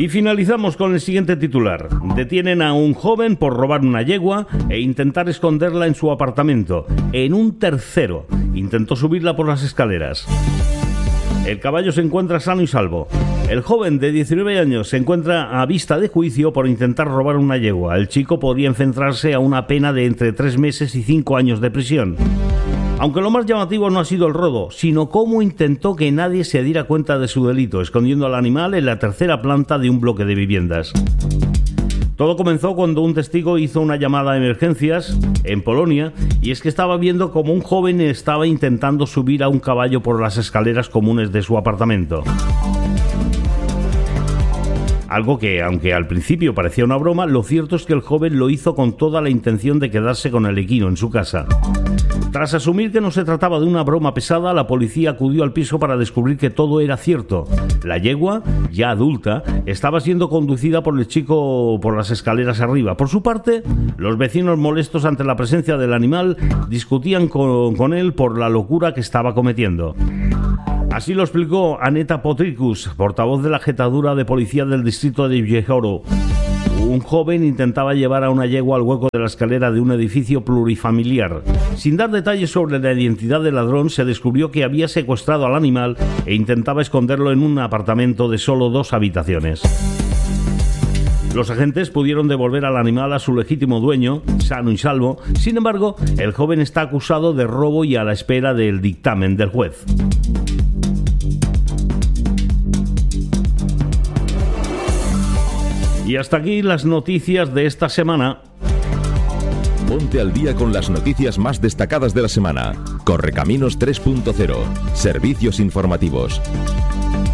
Y finalizamos con el siguiente titular. Detienen a un joven por robar una yegua e intentar esconderla en su apartamento. En un tercero intentó subirla por las escaleras. El caballo se encuentra sano y salvo. El joven de 19 años se encuentra a vista de juicio por intentar robar una yegua. El chico podría enfrentarse a una pena de entre 3 meses y 5 años de prisión. Aunque lo más llamativo no ha sido el robo, sino cómo intentó que nadie se diera cuenta de su delito, escondiendo al animal en la tercera planta de un bloque de viviendas. Todo comenzó cuando un testigo hizo una llamada a emergencias en Polonia, y es que estaba viendo cómo un joven estaba intentando subir a un caballo por las escaleras comunes de su apartamento. Algo que, aunque al principio parecía una broma, lo cierto es que el joven lo hizo con toda la intención de quedarse con el equino en su casa. Tras asumir que no se trataba de una broma pesada, la policía acudió al piso para descubrir que todo era cierto. La yegua, ya adulta, estaba siendo conducida por el chico por las escaleras arriba. Por su parte, los vecinos, molestos ante la presencia del animal, discutían con él por la locura que estaba cometiendo. Así lo explicó Aneta Potricus, portavoz de la Jefatura de Policía del distrito de Jehoro. Un joven intentaba llevar a una yegua al hueco de la escalera de un edificio plurifamiliar. Sin dar detalles sobre la identidad del ladrón, se descubrió que había secuestrado al animal e intentaba esconderlo en un apartamento de solo 2 habitaciones. Los agentes pudieron devolver al animal a su legítimo dueño, sano y salvo. Sin embargo, el joven está acusado de robo y a la espera del dictamen del juez. Y hasta aquí las noticias de esta semana. Ponte al día con las noticias más destacadas de la semana. Correcaminos 3.0. Servicios informativos.